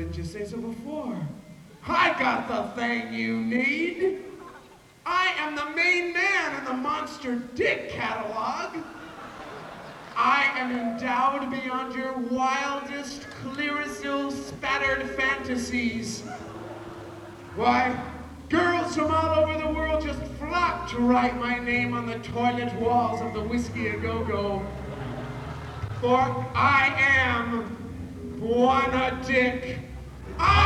didn't you say so before? I got the thing you need. I am the main man in the Monster Dick catalog. I am endowed beyond your wildest, Clearasil spattered fantasies. Why, girls from all over the world just flock to write my name on the toilet walls of the Whiskey A Go-Go. For I am Buona Dick.